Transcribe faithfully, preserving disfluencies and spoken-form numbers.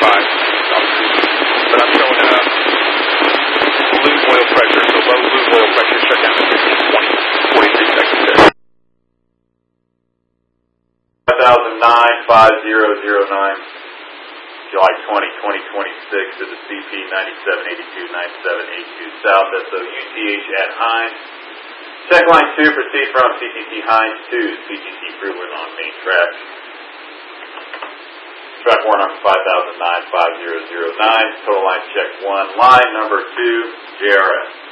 five. But I'm showing uh, loop oil pressure, so low loop oil pressure shut down to fifteen twenty, forty-three seconds there. five thousand nine five zero zero nine, July twentieth, twenty twenty-six to the C P ninety-seven eighty-two ninety-seven eighty-two South, S O U T H at Hines. Check line two, proceed from C T T Hines to C T T Fruitland on main track. Track one number five thousand nine five zero zero nine, total line check one, line number two, J R S.